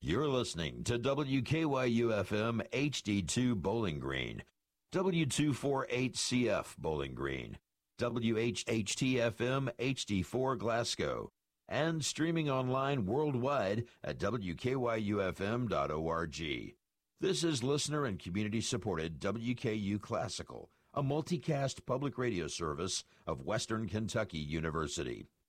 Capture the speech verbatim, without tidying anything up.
You're listening to W K Y U F M H D two Bowling Green, W two forty-eight C F Bowling Green, W H H T F M H D four Glasgow, and streaming online worldwide at W K Y U F M dot org. This is listener and community-supported W K U Classical, a multicast public radio service of Western Kentucky University.